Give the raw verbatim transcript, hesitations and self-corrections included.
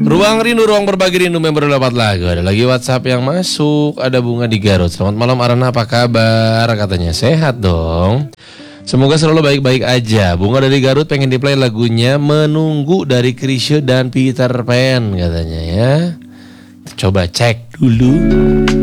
Ruang rindu, ruang berbagi rindu member dapat lagu. Ada lagi WhatsApp yang masuk. Ada Bunga di Garut. Selamat malam Arana, apa kabar? Katanya sehat dong. Semoga selalu baik-baik aja. Bunga dari Garut pengen di play lagunya Menunggu dari Chrisye dan Peter Pan katanya ya. Coba cek dulu.